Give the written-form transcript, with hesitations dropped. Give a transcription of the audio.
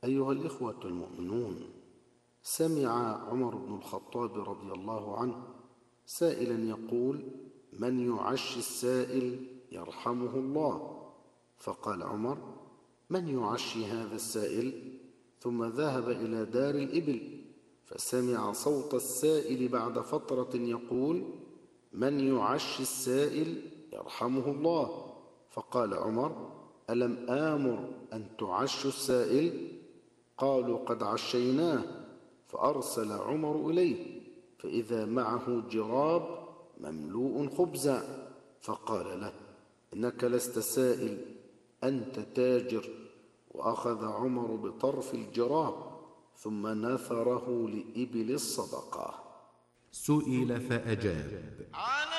أيها الإخوة المؤمنون، سمع عمر بن الخطاب رضي الله عنه سائلا يقول: من يعش السائل يرحمه الله. فقال عمر: من يعشي هذا السائل؟ ثم ذهب إلى دار الإبل فسمع صوت السائل بعد فترة يقول: من يعشي السائل يرحمه الله. فقال عمر: ألم آمر أن تعشوا السائل؟ قالوا: قد عشيناه. فأرسل عمر إليه فإذا معه جراب مملوء خبزا، فقال له: إنك لست سائل، أنت تاجر. وأخذ عمر بطرف الجراب ثم نثره لإبل الصدقة. سئل فأجاب: